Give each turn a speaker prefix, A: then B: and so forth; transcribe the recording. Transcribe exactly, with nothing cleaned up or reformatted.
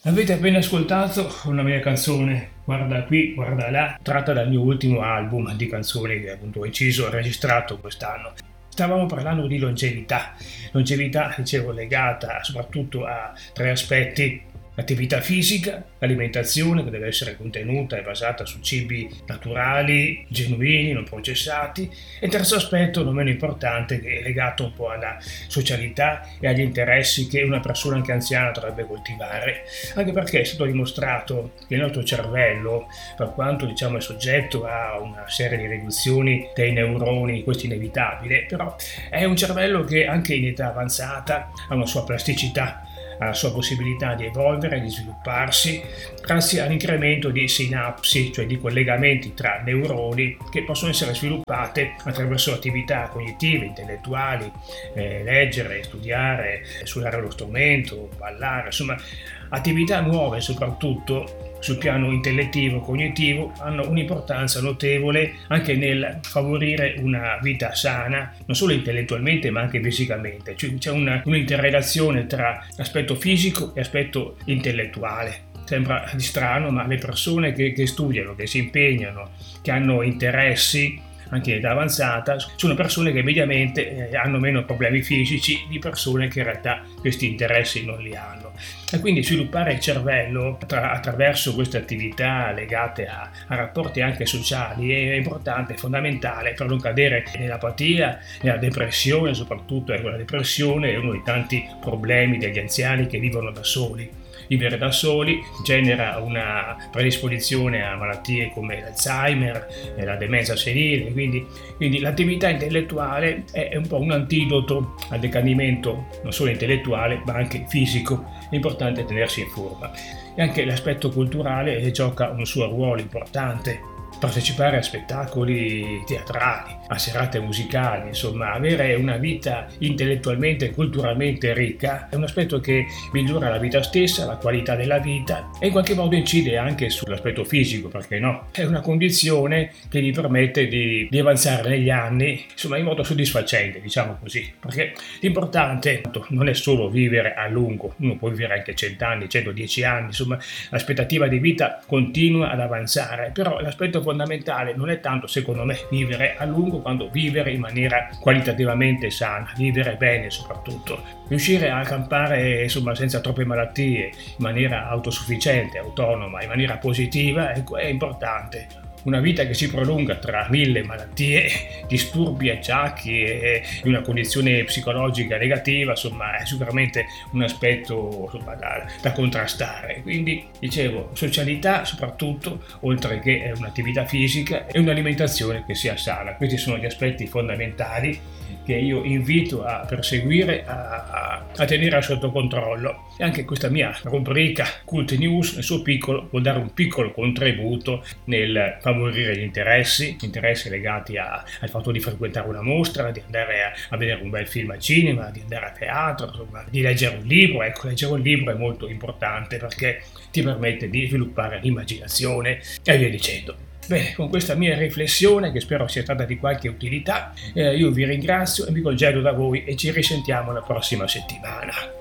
A: Avete appena ascoltato una mia canzone, Guarda qui, guarda là, tratta dal mio ultimo album di canzoni che appunto ho inciso e registrato quest'anno. Stavamo parlando di longevità, longevità dicevo legata soprattutto a tre aspetti: l'attività fisica, l'alimentazione che deve essere contenuta e basata su cibi naturali, genuini, non processati, e il terzo aspetto non meno importante che è legato un po' alla socialità e agli interessi che una persona anche anziana dovrebbe coltivare, anche perché è stato dimostrato che il nostro cervello, per quanto diciamo è soggetto a una serie di riduzioni dei neuroni, questo è inevitabile, però è un cervello che anche in età avanzata ha una sua plasticità, ha la sua possibilità di evolvere, di svilupparsi, grazie all'incremento di sinapsi, cioè di collegamenti tra neuroni che possono essere sviluppate attraverso attività cognitive, intellettuali, eh, leggere, studiare, suonare lo strumento, ballare, insomma attività nuove soprattutto sul piano intellettivo e cognitivo hanno un'importanza notevole anche nel favorire una vita sana, non solo intellettualmente ma anche fisicamente. Cioè, c'è una, un'interrelazione tra aspetto fisico e aspetto intellettuale. Sembra di strano, ma le persone che, che studiano, che si impegnano, che hanno interessi anche in età avanzata, sono persone che mediamente eh, hanno meno problemi fisici di persone che in realtà questi interessi non li hanno. E quindi sviluppare il cervello attra- attraverso queste attività legate a, a rapporti anche sociali è importante, è fondamentale per non cadere nell'apatia, nella depressione, soprattutto ecco, la depressione è uno dei tanti problemi degli anziani che vivono da soli. Vivere da soli genera una predisposizione a malattie come l'Alzheimer e la demenza senile, quindi, quindi l'attività intellettuale è un po' un antidoto al decadimento non solo intellettuale ma anche fisico. È importante tenersi in forma. E anche l'aspetto culturale gioca un suo ruolo importante. Partecipare a spettacoli teatrali, a serate musicali, insomma, avere una vita intellettualmente e culturalmente ricca è un aspetto che migliora la vita stessa, la qualità della vita e in qualche modo incide anche sull'aspetto fisico, perché no? È una condizione che gli permette di, di avanzare negli anni, insomma, in modo soddisfacente, diciamo così, perché l'importante non è solo vivere a lungo, uno può vivere anche cento anni, centodieci anni, insomma, l'aspettativa di vita continua ad avanzare, però l'aspetto fondamentale non è tanto, secondo me, vivere a lungo quanto vivere in maniera qualitativamente sana, vivere bene soprattutto, riuscire a campare insomma senza troppe malattie, in maniera autosufficiente, autonoma, in maniera positiva, ecco, è importante. Una vita che si prolunga tra mille malattie, disturbi, acciacchi e una condizione psicologica negativa, insomma, è sicuramente un aspetto insomma, da, da contrastare. Quindi, dicevo, socialità soprattutto, oltre che un'attività fisica e un'alimentazione che sia sana. Questi sono gli aspetti fondamentali che io invito a perseguire, a, a, a tenere sotto controllo. E anche questa mia rubrica Cult News, nel suo piccolo, può dare un piccolo contributo nel favorire gli interessi, interessi legati a, al fatto di frequentare una mostra, di andare a, a vedere un bel film al cinema, di andare a teatro, insomma, di leggere un libro. Ecco, leggere un libro è molto importante perché ti permette di sviluppare l'immaginazione e via dicendo. Bene, con questa mia riflessione, che spero sia stata di qualche utilità, eh, io vi ringrazio e mi congedo da voi e ci risentiamo la prossima settimana.